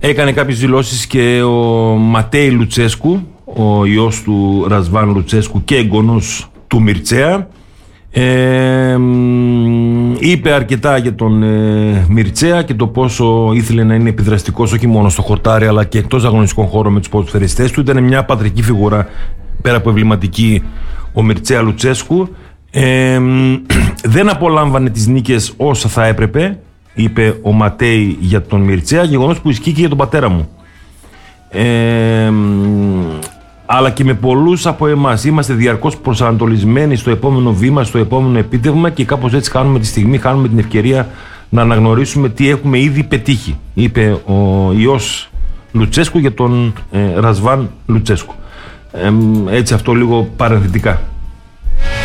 Έκανε κάποιες δηλώσεις και ο Ματέι Λουτσέσκου, ο ιός του Ρασβάν Λουτσέσκου και εγγονός του Μιρτσέα. Είπε αρκετά για τον Μιρτσέα και το πόσο ήθελε να είναι επιδραστικός όχι μόνο στο χορτάρι αλλά και εκτός αγωνιστικών χώρων με τους ποδοσφαιριστές του. Ήταν μια πατρική φιγουρά, πέρα από εμβληματική, ο Μιρτσέα Λουτσέσκου. Δεν απολάμβανε τις νίκες όσα θα έπρεπε, είπε ο Ματέι για τον Μιρτσέα, γεγονός που ισχύει και για τον πατέρα μου. Αλλά και με πολλούς από εμάς. Είμαστε διαρκώς προσανατολισμένοι στο επόμενο βήμα, στο επόμενο επίτευγμα και κάπως έτσι χάνουμε τη στιγμή, χάνουμε την ευκαιρία να αναγνωρίσουμε τι έχουμε ήδη πετύχει, είπε ο ιός Λουτσέσκου για τον Ρασβάν Λουτσέσκου. Έτσι αυτό λίγο παρενθετικά.